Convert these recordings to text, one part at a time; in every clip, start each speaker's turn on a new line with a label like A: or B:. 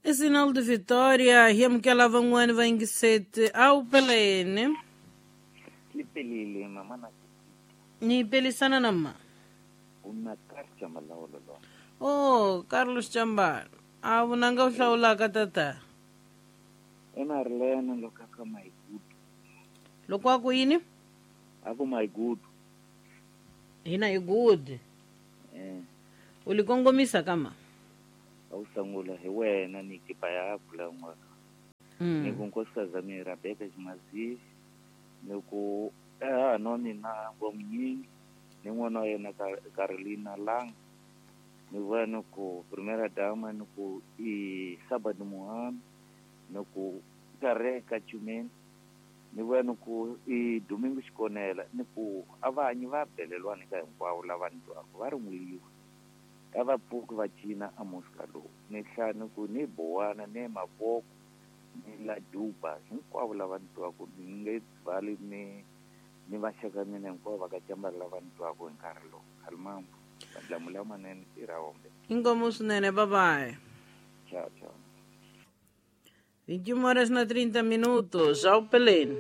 A: É sinal de vitória, e que ela vão ano 27 ao Pelene.
B: Lipelile mamana
A: Ni pelisana nama.
B: una karcha malawolo.
A: Oh, Carlos Chambar. Nanga ushaula katata.
B: Ena arlena lokaka my good.
A: Lokwa kuini?
B: Ako my good.
A: Hina you good. Ulikongomisa kama?
B: Ausangula wena nikipa yako la mwaka. Nikunkosa mi Rebecca Jimazi. Niku noni na ngomnyingi. Ningono yena Carolina Lang. Niwano ko primeira dama nuku i Sabado Muhammad. Nuku Kare Kachumen. Niwano ko i Domingos Conela. Niku avanyi vapelelwa nika kwa lavantu ako varumuliwa. Ava pouco vatina a Moscalo. Nexano ku ni boana ne mapoko ni la duba. Hinkwavo lavantu ako ninge vale ni vaxaka mina hinkwavo va ka jamba lavantu ako hi nkarhi lowu. Khalimambo. Vandlamula manene tirha hombe.
A: Inkomo swinene, bye-bye.
B: Ciao, ciao.
A: 21 horas na 30 minutos. Ao Pelene.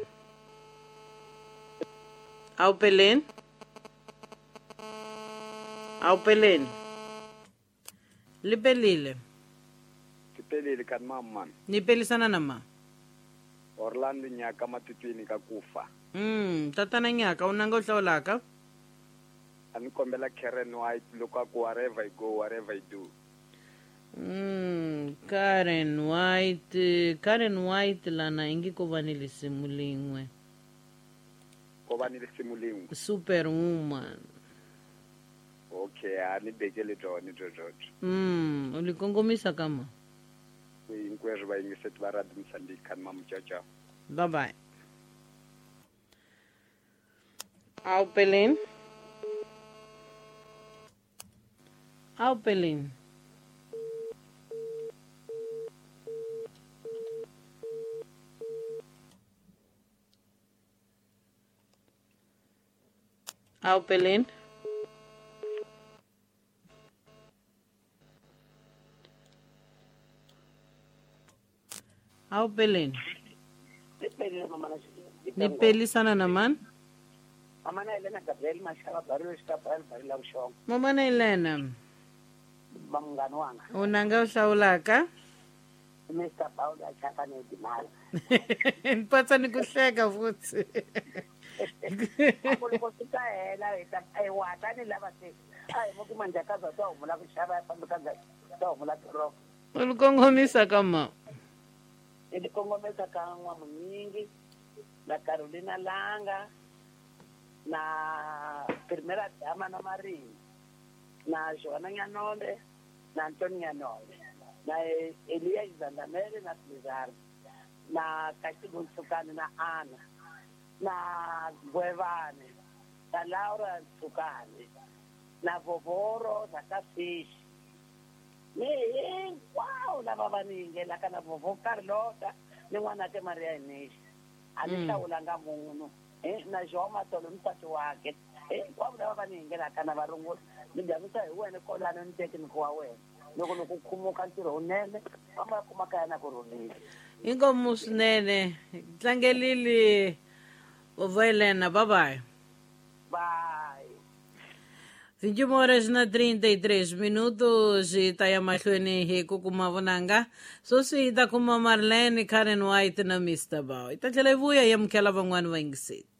A: Ao Pelene. Ao Pelene. Lipelile.
C: Tipelile kan mamman.
A: Ni pelisana nama.
C: Orlando nyaka matutwini ka kufa.
A: Tatana nyaka unanga uhlawulaka.
C: Anikombela Karen White look up wherever I go, wherever I do.
A: Karen White lana ingi kovanili simulingwe.
C: Kovanili simulingwe.
A: Superwoman.
C: Okay, ani begele Johnny George.
A: Ulikongomisa kama?
C: Inkwezi ba ingiset barad msandi kan mam chacha.
A: Bye bye. Ao Pelene. Ao Pelene. Ao Pelene. Ao Pelene. Ni pelisana naman?
D: Mama na Elena Gabriel Mashaba Barrio Stapal Barila Ushong.
A: Mama na Elena.
D: Bamngano wanga.
A: Unanga uhlawulaka?
D: Mr. Paul achaka nedimali.
A: Nipatsa nikuhleka futhi.
D: Ako loko sitahela wata ni lava se. Ay mo kumanja kaza to umula kushaba pamkaza to umula toro.
A: Ulikongomisa kama?
D: Ilikongomisa kangwa mnyingi na Carolina Langa na Primera Dama na Marini na Joana Nyanole na Antonio Nyanole na Elia Izandamere na Plizar na Katibu Nsukani na Ana na Guevane na Laura Nsukani na Vovoro na Kafishi wow na babaningi la kana Vovo Carlota ni n'wana ke Maria Inishi anihlawulanga munhu na Joma Tolo mpati wake kwavo lava va ni yingelaka na varungula ni dyamisa hi wena kolano ni tekiniki wa wena loko ni ku khumuka ntirho wunene va ma kuma kaya na kurhulile
A: Inkomo swinene. Tlangelili Helena, bye-bye.
D: bye
A: 21 horas na 33 minutos e tá mahlweni hi ku kuma vonanga so swi ta kuma Marlene Karen White na Mr. Bao ita tlhela vuya yamkhela van'wani va yingiseli